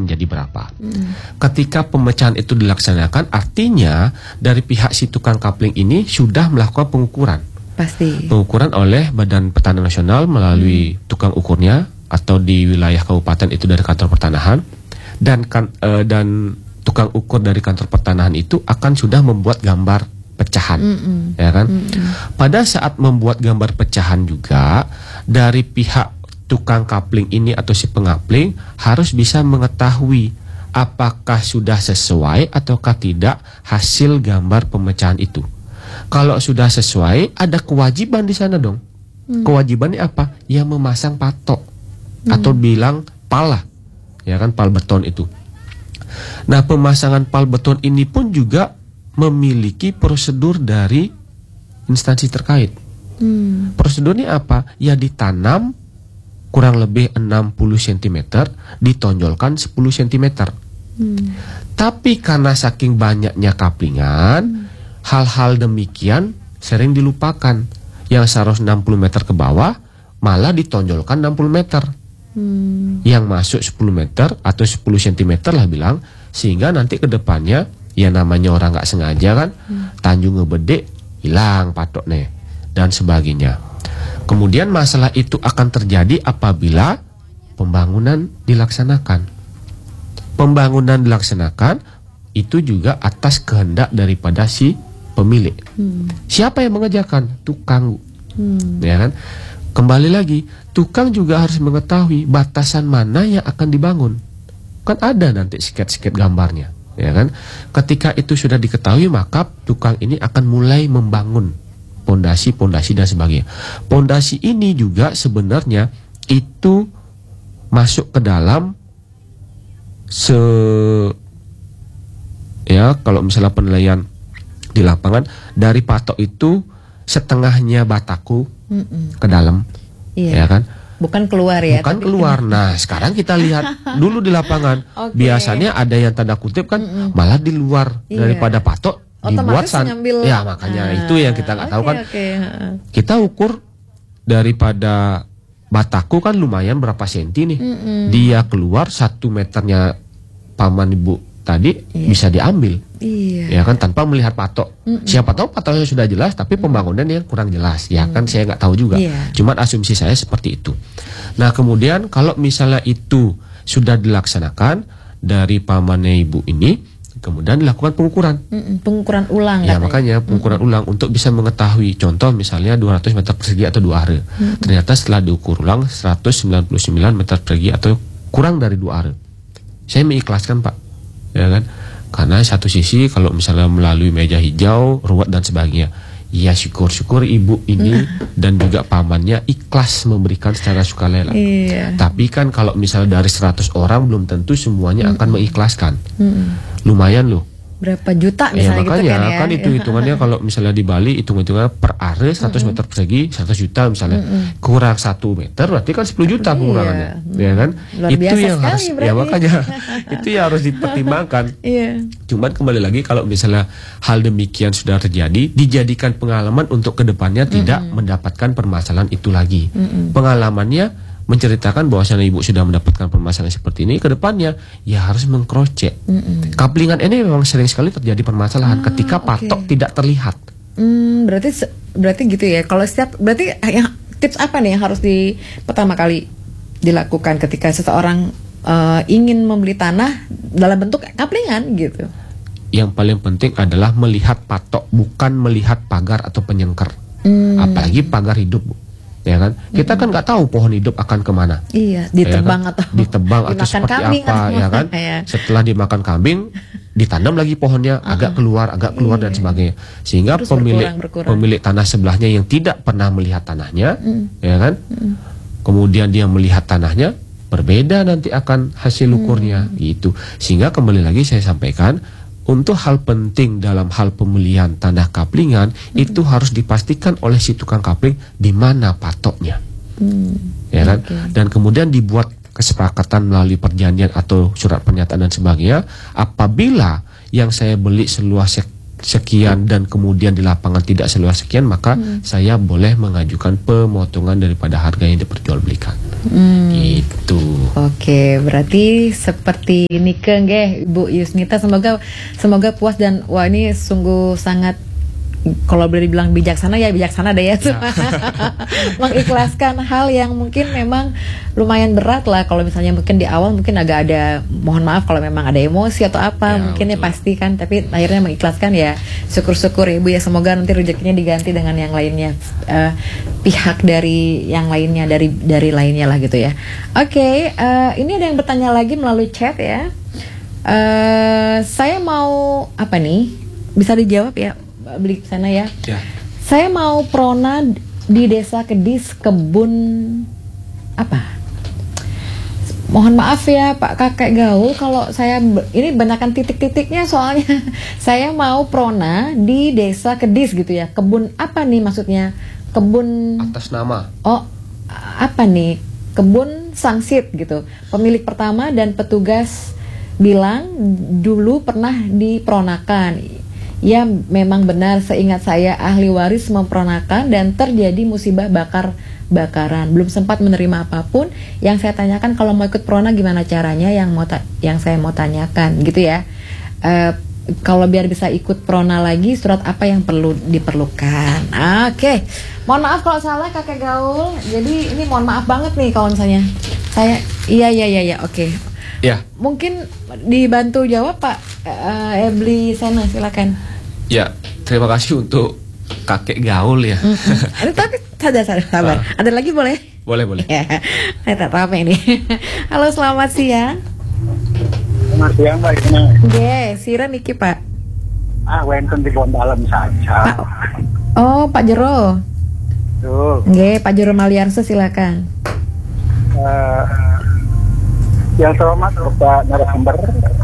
menjadi berapa. Ketika pemecahan itu dilaksanakan, artinya dari pihak si tukang kapling ini sudah melakukan pengukuran. Pasti. Pengukuran oleh Badan Pertanahan Nasional melalui tukang ukurnya, atau di wilayah kabupaten itu dari kantor pertanahan, dan tukang ukur dari kantor pertanahan itu akan sudah membuat gambar pecahan, ya kan? Pada saat membuat gambar pecahan juga, dari pihak tukang kapling ini atau si pengapling harus bisa mengetahui apakah sudah sesuai ataukah tidak hasil gambar pemecahan itu. Kalau sudah sesuai, ada kewajiban di sana dong. Kewajibannya apa? Ya memasang patok atau bilang pala, ya kan, pal beton itu. Nah, pemasangan pal beton ini pun juga memiliki prosedur dari instansi terkait. Prosedurnya apa? Ya ditanam kurang lebih 60 cm, ditonjolkan 10 cm. Tapi karena saking banyaknya kaplingan, hal-hal demikian sering dilupakan. Yang seharusnya 60 meter ke bawah malah ditonjolkan 60 meter. Yang masuk 10 meter atau 10 cm lah bilang, sehingga nanti ke depannya ya namanya orang nggak sengaja kan, tanjung ngebedek, hilang patoknya dan sebagainya. Kemudian masalah itu akan terjadi apabila pembangunan dilaksanakan. Pembangunan dilaksanakan itu juga atas kehendak daripada si pemilik. Siapa yang mengerjakan? Tukang. Ya kan? Kembali lagi, tukang juga harus mengetahui batasan mana yang akan dibangun. Kan ada nanti sket-sket gambarnya, ya kan? Ketika itu sudah diketahui, maka tukang ini akan mulai membangun pondasi dan sebagainya. Pondasi ini juga sebenarnya itu masuk ke dalam kalau misalnya penilaian di lapangan, dari patok itu setengahnya bataku ke dalam, ya kan? Bukan keluar ya? Bukan keluar. Nah, sekarang kita lihat dulu di lapangan. Biasanya ada yang tanda kutip kan malah di luar daripada patok. Dibuat ya makanya itu yang kita nggak tahu kan. Kita ukur daripada bataku kan lumayan berapa senti nih. Dia keluar 1 meternya paman ibu tadi bisa diambil, ya kan, tanpa melihat patok. Siapa tahu patoknya sudah jelas tapi pembangunan yang kurang jelas, ya kan, saya nggak tahu juga. Cuman asumsi saya seperti itu. Nah, kemudian kalau misalnya itu sudah dilaksanakan dari pamannya ibu ini, kemudian dilakukan pengukuran. Pengukuran ulang. Ya, makanya pengukuran ulang untuk bisa mengetahui. Contoh misalnya 200 meter persegi atau 2 are. Ternyata setelah diukur ulang 199 meter persegi atau kurang dari 2 are. Saya mengikhlaskan, Pak. Ya kan? Karena satu sisi kalau misalnya melalui meja hijau, ruwet dan sebagainya, ya syukur-syukur ibu ini dan juga pamannya ikhlas memberikan secara sukarela. Tapi kan kalau misalnya dari 100 orang belum tentu semuanya akan mengikhlaskan. Lumayan loh. Berapa juta misalnya makanya, gitu kan ya. Kan itu hitungannya kalau misalnya di Bali hitung-hitungannya per are 100 meter persegi 100 juta misalnya. Kurang 1 meter berarti kan 10 juta pengurangannya. Ya kan? Luar itu yang harus berarti. ya makanya itu yang harus dipertimbangkan. Cuman kembali lagi kalau misalnya hal demikian sudah terjadi, dijadikan pengalaman untuk kedepannya tidak mendapatkan permasalahan itu lagi. Pengalamannya menceritakan bahwasanya ibu sudah mendapatkan permasalahan seperti ini, ke depannya ya harus meng-cross check. Kaplingan ini memang sering sekali terjadi permasalahan ketika patok tidak terlihat. Berarti gitu ya. Kalau berarti yang tips apa nih yang harus pertama kali dilakukan ketika seseorang ingin membeli tanah dalam bentuk kaplingan gitu? Yang paling penting adalah melihat patok, bukan melihat pagar atau penyengker. Apalagi pagar hidup, Bu. Ya kan, kita kan nggak tahu pohon hidup akan kemana. Ditebang ya kan? Ditebang atau seperti apa, ya kan? Setelah dimakan kambing, ditanam lagi pohonnya, agak keluar dan sebagainya. Sehingga pemilik tanah sebelahnya yang tidak pernah melihat tanahnya, ya kan? Kemudian dia melihat tanahnya, berbeda nanti akan hasil ukurnya, gitu. Sehingga kembali lagi saya sampaikan, untuk hal penting dalam hal pemilihan tanah kaplingan itu harus dipastikan oleh si tukang kapling di mana patoknya, ya kan? Dan kemudian dibuat kesepakatan melalui perjanjian atau surat pernyataan dan sebagainya. Apabila yang saya beli seluas sekian dan kemudian di lapangan tidak seluas sekian, maka saya boleh mengajukan pemotongan daripada harga yang diperjualbelikan. Gitu. Oke, berarti seperti Nike nggih Ibu Yusnita, semoga puas dan wah ini sungguh sangat, kalau boleh dibilang bijaksana ya bijaksana deh ya. Mengikhlaskan hal yang mungkin memang lumayan berat lah, kalau misalnya mungkin di awal mungkin agak ada, mohon maaf kalau memang ada emosi atau apa, mungkin ya pasti kan, tapi akhirnya mengikhlaskan ya, syukur-syukur ya Ibu ya, semoga nanti rezekinya diganti dengan yang lainnya, pihak dari yang lainnya, dari lainnya lah gitu ya. Oke, ini ada yang bertanya lagi melalui chat ya. Saya mau apa nih, bisa dijawab ya beli sana ya. Saya mau prona di Desa Kedis Kebun apa? Mohon maaf ya Pak Kakek Gaul, kalau saya ini banyakkan titik-titiknya soalnya. Saya mau prona di Desa Kedis gitu ya. Kebun apa nih maksudnya? Kebun atas nama. Oh, apa nih? Kebun Sangsit gitu. Pemilik pertama dan petugas bilang dulu pernah dipronakan. Ya memang benar, seingat saya ahli waris mempronakan dan terjadi musibah bakaran. Belum sempat menerima apapun. Yang saya tanyakan kalau mau ikut prona gimana caranya, yang saya mau tanyakan gitu ya. Kalau biar bisa ikut prona lagi, surat apa yang perlu diperlukan? Oke. Mohon maaf kalau salah Kakek Gaul. Jadi ini mohon maaf banget nih kalau misalnya saya iya oke. Ya. Mungkin dibantu jawab Pak Ebli Sena, silakan. Ya, terima kasih untuk Kakek Gaul ya. Ada tapi sabar. Ada lagi boleh? Boleh. Ya, saya tak tahu apa ini. Halo, selamat siang. Selamat siang Mbak Ina. Sira Niki Pak. Wenten di Bondalam saja. Oh, Pak Jero. Tuh. Pak Jero Maliarso, silakan. Yang terhormat Bapak narasumber,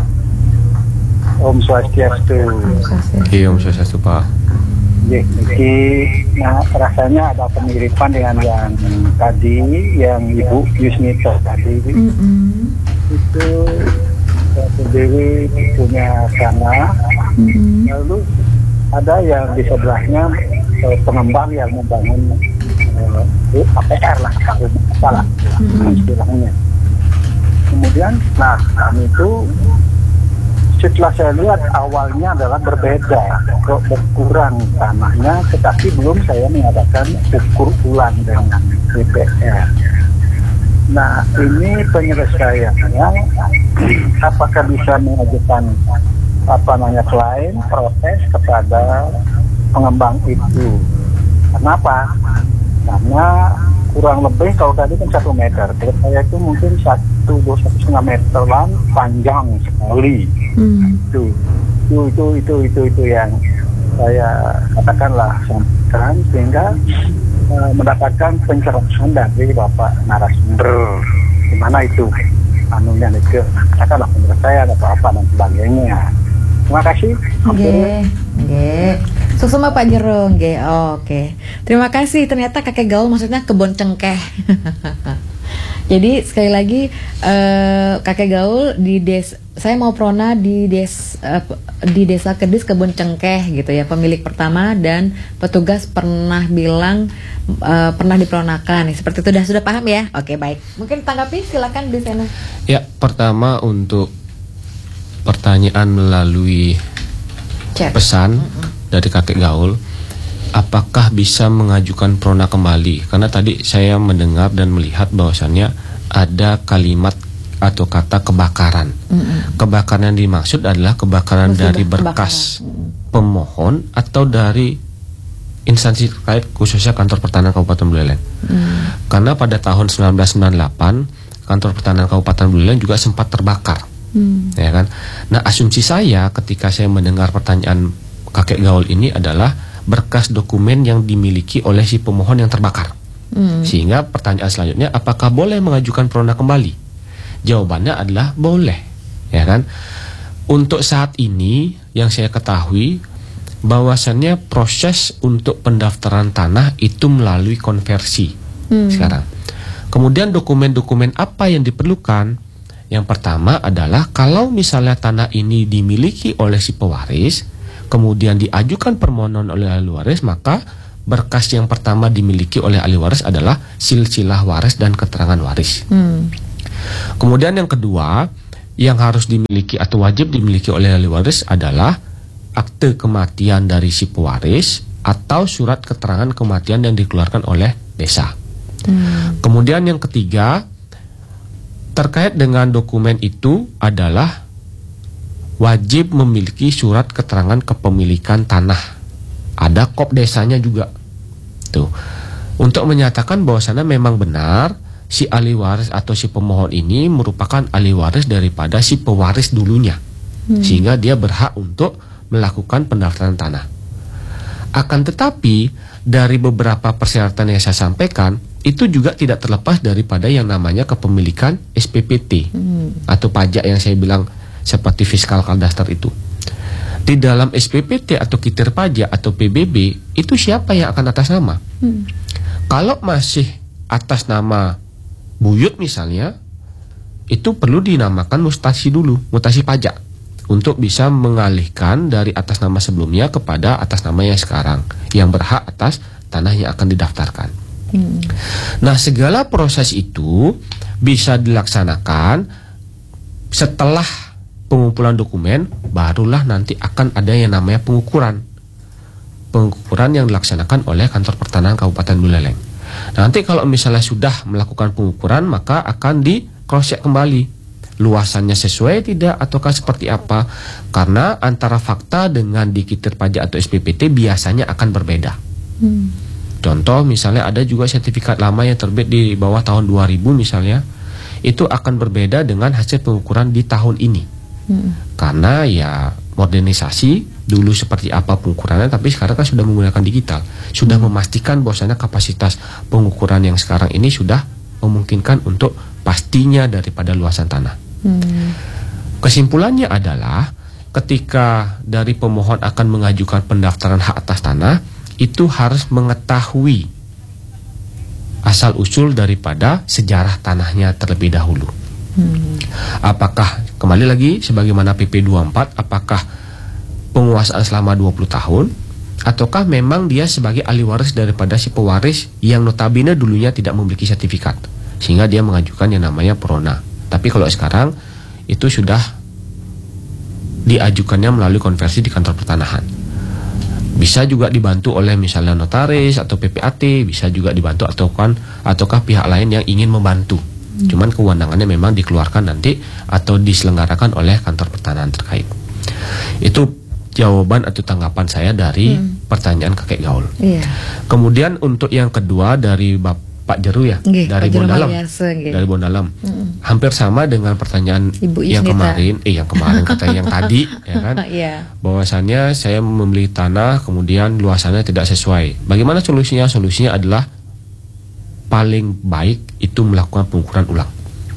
Om Swastiastu. Iya, Om Swastiastu Pak. Jadi, rasanya ada pemiripan dengan yang tadi, yang Ibu Yusnita tadi. Itu Dewi punya tanah, lalu ada yang di sebelahnya pengembang yang membangun APR lah, salah istilahnya. Kemudian, kami itu setelah saya lihat awalnya adalah berbeda, kok berkurang tanahnya, tetapi belum saya mengadakan ukur ulang dengan DPR. Nah, ini penyelesaiannya, apakah bisa mengajukan klaim protes kepada pengembang itu? Kenapa? Karena kurang lebih kalau tadi kan 1 meter, kalau saya itu mungkin 1,5 meteran panjang sekali. Itu yang saya katakanlah sampaikan, sehingga mendapatkan pencerahan dari Bapak narasumber gimana itu anunya itu, katakanlah penyelesaian atau apa dan sebagainya. Terima kasih. Susuma Pak Jero, oke. Terima kasih. Ternyata Kakek Gaul maksudnya kebun cengkeh. Jadi sekali lagi Kakek Gaul saya mau prona di Desa Kedis Kebun Cengkeh gitu ya. Pemilik pertama dan petugas pernah bilang pernah dipronakan. Seperti itu sudah paham ya? Oke, baik. Mungkin tanggapi silakan di sana. Ya, pertama untuk pertanyaan melalui chat, pesan dari Kakek Gaul, apakah bisa mengajukan prona kembali? Karena tadi saya mendengar dan melihat bahwasannya ada kalimat atau kata kebakaran. Kebakaran yang dimaksud adalah kebakaran dari berkas pemohon atau dari instansi terkait, khususnya kantor pertanahan Kabupaten Buleleng. Karena pada tahun 1998 kantor pertanahan Kabupaten Buleleng juga sempat terbakar. Ya kan? Nah, asumsi saya ketika saya mendengar pertanyaan Kakek Gaul ini adalah berkas dokumen yang dimiliki oleh si pemohon yang terbakar. Sehingga pertanyaan selanjutnya, apakah boleh mengajukan prona kembali? Jawabannya adalah boleh, ya kan? Untuk saat ini yang saya ketahui bahwasannya proses untuk pendaftaran tanah itu melalui konversi sekarang. Kemudian dokumen-dokumen apa yang diperlukan? Yang pertama adalah kalau misalnya tanah ini dimiliki oleh si pewaris, kemudian diajukan permohonan oleh ahli waris, maka berkas yang pertama dimiliki oleh ahli waris adalah silsilah waris dan keterangan waris. Kemudian yang kedua yang harus dimiliki atau wajib dimiliki oleh ahli waris adalah akte kematian dari si pewaris atau surat keterangan kematian yang dikeluarkan oleh desa. Kemudian yang ketiga terkait dengan dokumen itu adalah wajib memiliki surat keterangan kepemilikan tanah. Ada kop desanya juga. Tuh. Untuk menyatakan bahwasannya memang benar si ahli waris atau si pemohon ini merupakan ahli waris daripada si pewaris dulunya. Sehingga dia berhak untuk melakukan pendaftaran tanah. Akan tetapi dari beberapa persyaratan yang saya sampaikan itu juga tidak terlepas daripada yang namanya kepemilikan SPPT atau pajak yang saya bilang seperti fiskal kadaster itu. Di dalam SPPT atau kitir pajak atau PBB itu siapa yang akan atas nama? Kalau masih atas nama buyut misalnya, itu perlu dinamakan mutasi dulu, mutasi pajak, untuk bisa mengalihkan dari atas nama sebelumnya kepada atas nama yang sekarang, yang berhak atas tanah yang akan didaftarkan. Nah, segala proses itu bisa dilaksanakan setelah pengumpulan dokumen, barulah nanti akan ada yang namanya pengukuran yang dilaksanakan oleh kantor pertanahan Kabupaten Buleleng. Nanti kalau misalnya sudah melakukan pengukuran, maka akan di cross check kembali luasannya sesuai tidak ataukah seperti apa, karena antara fakta dengan di kitir pajak atau SPPT biasanya akan berbeda. Contoh misalnya ada juga sertifikat lama yang terbit di bawah tahun 2000 misalnya, itu akan berbeda dengan hasil pengukuran di tahun ini. Karena ya modernisasi, dulu seperti apa pengukurannya, tapi sekarang kan sudah menggunakan digital, sudah memastikan bahwasanya kapasitas pengukuran yang sekarang ini sudah memungkinkan untuk pastinya daripada luasan tanah. Kesimpulannya adalah ketika dari pemohon akan mengajukan pendaftaran hak atas tanah, itu harus mengetahui asal-usul daripada sejarah tanahnya terlebih dahulu. Apakah, kembali lagi sebagaimana PP 24, apakah penguasaan selama 20 tahun ataukah memang dia sebagai ahli waris daripada si pewaris yang notabene dulunya tidak memiliki sertifikat, sehingga dia mengajukan yang namanya prona. Tapi kalau sekarang itu sudah diajukannya melalui konversi di kantor pertanahan. Bisa juga dibantu oleh misalnya notaris atau PPAT, bisa juga dibantu ataukah pihak lain yang ingin membantu. Cuman kewenangannya memang dikeluarkan nanti atau diselenggarakan oleh kantor pertanahan terkait. Itu jawaban atau tanggapan saya dari pertanyaan kakek gaul. Kemudian untuk yang kedua dari Pak Jeru ya, dari Bondalam. Dari Bondalam. Hampir sama dengan pertanyaan Ibu yang kemarin, katanya yang tadi, ya kan? Bahwasannya saya membeli tanah kemudian luasannya tidak sesuai. Bagaimana solusinya? Solusinya adalah paling baik itu melakukan pengukuran ulang.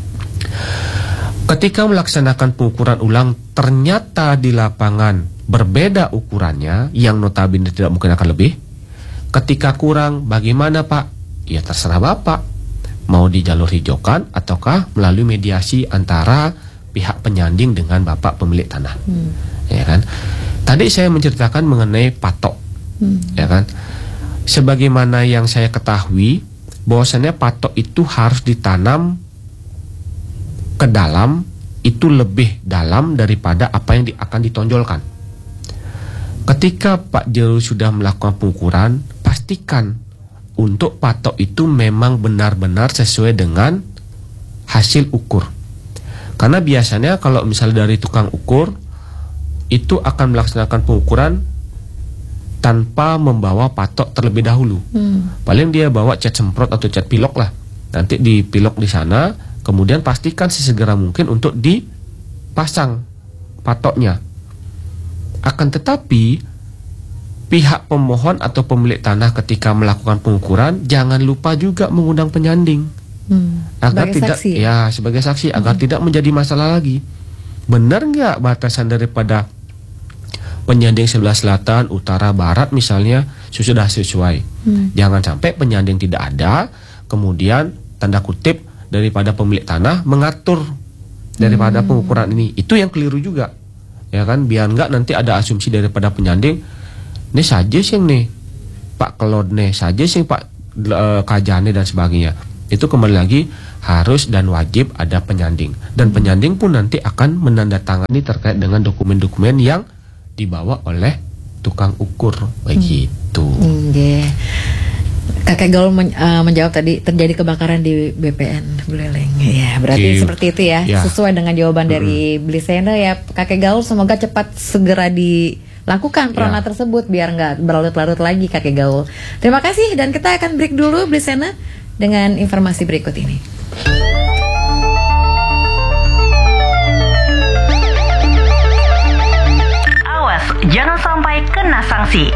Ketika melaksanakan pengukuran ulang ternyata di lapangan berbeda ukurannya, yang notabene tidak mungkin akan lebih. Ketika kurang, bagaimana Pak? Ya terserah Bapak, mau di jalur hijaukan ataukah melalui mediasi antara pihak penyanding dengan Bapak pemilik tanah. Ya kan? Tadi saya menceritakan mengenai patok. Ya kan? Sebagaimana yang saya ketahui, bahwasannya patok itu harus ditanam ke dalam, itu lebih dalam daripada apa yang akan ditonjolkan. Ketika Pak Jeru sudah melakukan pengukuran, pastikan untuk patok itu memang benar-benar sesuai dengan hasil ukur. Karena biasanya kalau misalnya dari tukang ukur itu akan melaksanakan pengukuran tanpa membawa patok terlebih dahulu. Paling dia bawa cat semprot atau cat pilok lah. Nanti dipilok di sana, kemudian pastikan sesegera mungkin untuk dipasang patoknya. Akan tetapi pihak pemohon atau pemilik tanah ketika melakukan pengukuran jangan lupa juga mengundang penyanding agar sebagai tidak saksi. Sebagai saksi agar tidak menjadi masalah lagi. Benar nggak batasan daripada penyanding sebelah selatan, utara, barat misalnya sudah sesuai. Jangan sampai penyanding tidak ada, kemudian tanda kutip daripada pemilik tanah mengatur daripada pengukuran ini. Itu yang keliru juga, ya kan? Biar nggak nanti ada asumsi daripada penyanding, ini saja sih nih Pak kelodne saja sing Pak kajane dan sebagainya. Itu kembali lagi harus dan wajib ada penyanding, dan penyanding pun nanti akan menandatangani terkait dengan dokumen-dokumen yang dibawa oleh tukang ukur begitu. Kakek Gaul menjawab tadi terjadi kebakaran di BPN Buleleng. Ya, berarti seperti itu ya. Sesuai dengan jawaban dari Blisena ya, Kakek Gaul, semoga cepat segera dilakukan peranah tersebut biar nggak berlarut-larut lagi, Kakek Gaul. Terima kasih, dan kita akan break dulu, Blisena, dengan informasi berikut ini. Awas, jangan sampai kena sanksi.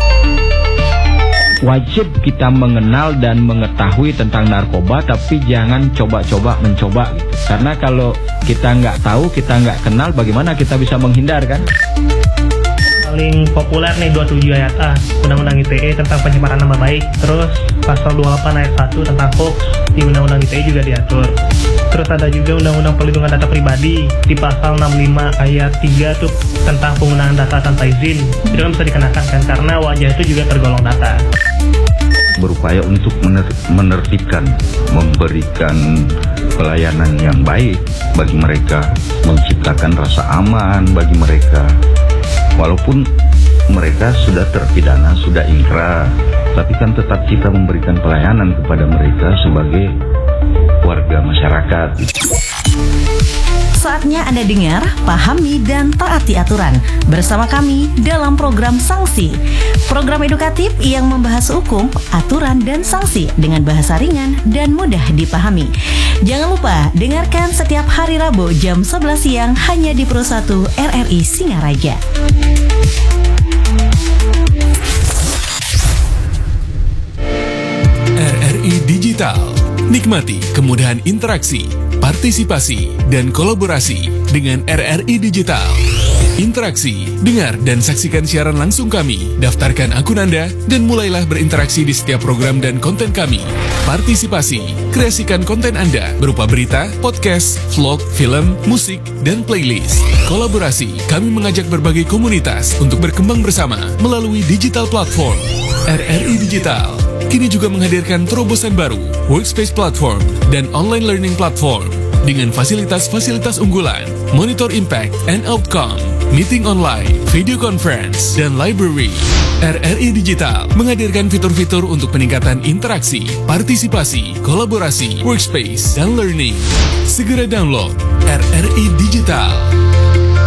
Wajib kita mengenal dan mengetahui tentang narkoba, tapi jangan coba-coba mencoba gitu. Karena kalau kita nggak tahu, kita nggak kenal, bagaimana kita bisa menghindar kan? Paling populer nih 27 ayat A Undang-Undang ITE tentang pencemaran nama baik. Terus pasal 28 ayat 1 tentang hoax di Undang-Undang ITE juga diatur. Terus ada juga Undang-Undang Perlindungan Data Pribadi di pasal 65 ayat 3 tuh tentang penggunaan data tanpa izin. Itu kan bisa dikenakan kan, karena wajah itu juga tergolong data. Berupaya untuk menertibkan, memberikan pelayanan yang baik bagi mereka, menciptakan rasa aman bagi mereka. Walaupun mereka sudah terpidana, sudah ingkrah, tapi kan tetap kita memberikan pelayanan kepada mereka sebagai warga masyarakat. Saatnya Anda dengar, pahami, dan taati aturan bersama kami dalam program Sanksi. Program edukatif yang membahas hukum, aturan, dan sanksi dengan bahasa ringan dan mudah dipahami. Jangan lupa dengarkan setiap hari Rabu jam 11 siang hanya di Pro 1 RRI Singaraja. RRI Digital. Nikmati kemudahan interaksi, partisipasi, dan kolaborasi dengan RRI Digital. Interaksi, dengar dan saksikan siaran langsung kami, daftarkan akun Anda, dan mulailah berinteraksi di setiap program dan konten kami. Partisipasi, kreasikan konten Anda berupa berita, podcast, vlog, film, musik, dan playlist. Kolaborasi, kami mengajak berbagai komunitas untuk berkembang bersama melalui digital platform. RRI Digital kini juga menghadirkan terobosan baru, workspace platform, dan online learning platform dengan fasilitas-fasilitas unggulan, monitor impact and outcome, meeting online, video conference, dan library. RRI Digital menghadirkan fitur-fitur untuk peningkatan interaksi, partisipasi, kolaborasi, workspace, dan learning. Segera download RRI Digital.